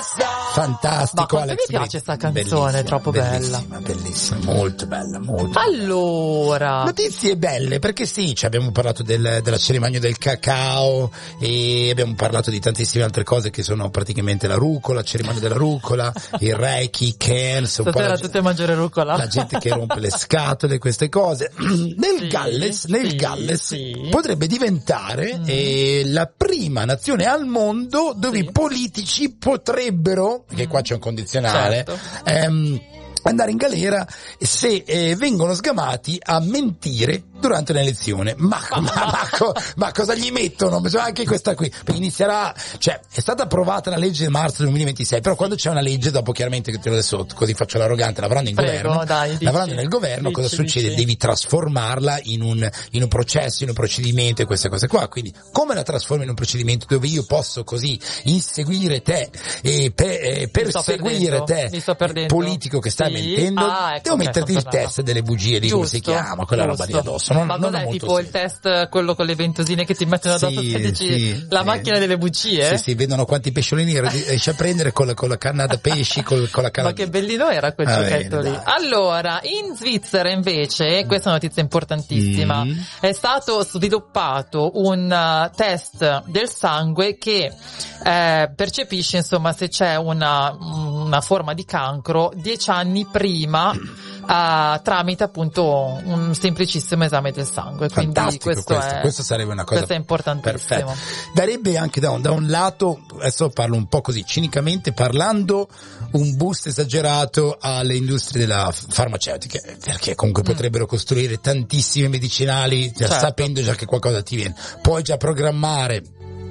Fantastico. Ma quanto Alex mi piace sta canzone, bellissima, è troppo bellissima, bellissima, molto bella, molto Allora, notizie belle, perché sì, abbiamo parlato della cerimonia del cacao e abbiamo parlato di tantissime altre cose che sono praticamente la rucola, cerimonia della rucola, il reiki, Kens, un po' stasera tutti a mangiare rucola. la gente che rompe le scatole, queste cose. Nel Galles potrebbe diventare la prima nazione al mondo dove i politici potrebbero, perché qua c'è un condizionale, andare in galera se vengono sgamati a mentire durante l'elezione. Ma cosa gli mettono? Anche questa qui inizierà, cioè è stata approvata la legge di marzo 2026, però quando c'è una legge, dopo chiaramente che te lo adesso così faccio l'arrogante, lavorando in governo, lavorando nel governo, cosa succede? Devi trasformarla in un processo, in un procedimento e queste cose qua. Quindi come la trasformi in un procedimento dove io posso così inseguire te e perseguire te, politico che stai mentendo, devo metterti il test delle bugie, di come si chiama, quella roba lì addosso. Ma cos'è tipo il test, quello con le ventosine che ti mettono addosso e dici la macchina delle bugie? Sì, vedono quanti pesciolini riesci a prendere con la canna da pesci, con la canna. Ma che bellino era quel giochetto lì. Allora, in Svizzera invece, questa è una notizia importantissima, è stato sviluppato un test del sangue che percepisce insomma se c'è una forma di cancro 10 anni prima tramite appunto un semplicissimo esame del sangue. Quindi questo sarebbe una cosa, questo è importantissimo. Perfetto. Darebbe anche da un lato, adesso parlo un po' così cinicamente parlando, un boost esagerato alle industrie della farmaceutiche, perché comunque potrebbero costruire tantissimi medicinali sapendo già che qualcosa ti viene, puoi già programmare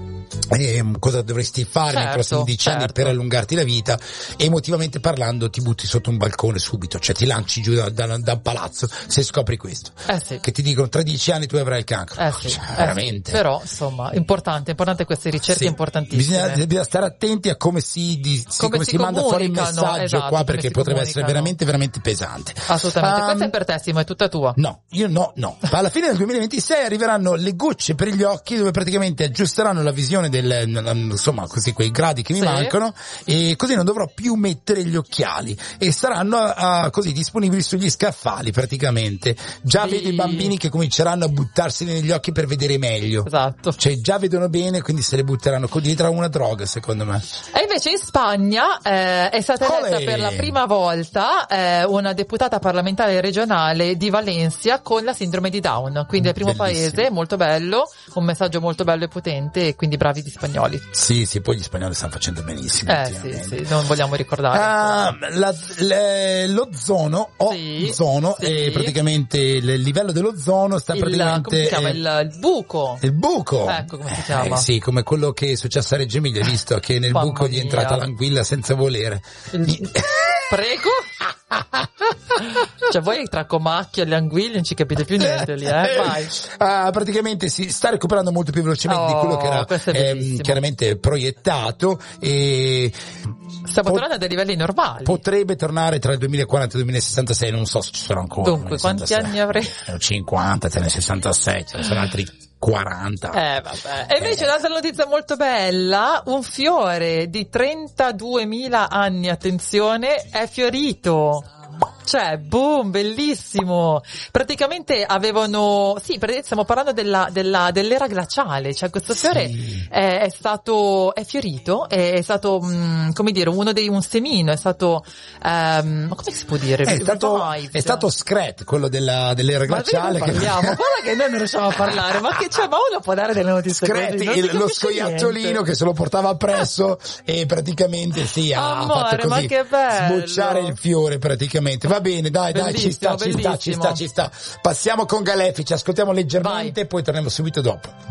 cosa dovresti fare nei prossimi 10 anni per allungarti la vita, e emotivamente parlando ti butti sotto un balcone subito, cioè ti lanci giù da un palazzo se scopri questo, che ti dicono tra 10 anni tu avrai il cancro, veramente. Però insomma importante queste ricerche importantissime. Bisogna stare attenti a come si manda fuori il messaggio qua, perché potrebbe essere veramente veramente pesante. Assolutamente. Questa è per te, Simo, è tutta tua. No. Alla fine del 2026 arriveranno le gocce per gli occhi, dove praticamente aggiusteranno la visione insomma così quei gradi che mi mancano, e così non dovrò più mettere gli occhiali e saranno così disponibili sugli scaffali praticamente. Già vedo i bambini che cominceranno a buttarsi negli occhi per vedere meglio, cioè già vedono bene, quindi se le butteranno dietro a una droga, secondo me. E invece in Spagna è stata eletta per la prima volta una deputata parlamentare regionale di Valencia con la sindrome di Down, quindi è il primo paese, molto bello, un messaggio molto bello e potente, e quindi bravi gli spagnoli. Sì, poi gli spagnoli stanno facendo benissimo. Sì, non vogliamo ricordare. L'ozono, è praticamente il livello dell'ozono sta praticamente... Come si chiama? Il buco. Il buco. Ecco come si chiama. Sì, come quello che è successo a Reggio Emilia, visto che nel buco gli è entrata l'anguilla senza volere. Prego? Cioè voi tra comacchie e le anguille non ci capite più niente lì, vai. Praticamente si sta recuperando molto più velocemente di quello che era chiaramente proiettato, e stiamo tornando a dei livelli normali. Potrebbe tornare tra il 2040 e il 2066, non so se ci sarà ancora. Dunque, quanti anni avrei? 50, te ne 66, ce ne sono altri 40. Vabbè. E invece un'altra notizia molto bella, un fiore di 32.000 anni, attenzione, è fiorito. Cioè, boom, bellissimo. Praticamente stiamo parlando dell'era glaciale, cioè questo fiore è fiorito, è stato, come dire, un semino, è stato, come si può dire? È stato Scrat, quello dell'era glaciale. Guarda che noi non riusciamo a parlare, ma uno può dare delle notizie Scrat, lo scoiattolino che se lo portava appresso e praticamente ha fatto così sbocciare il fiore praticamente. Va bene, dai, ci sta. Passiamo con Galefi, ci ascoltiamo leggermente e poi torniamo subito dopo.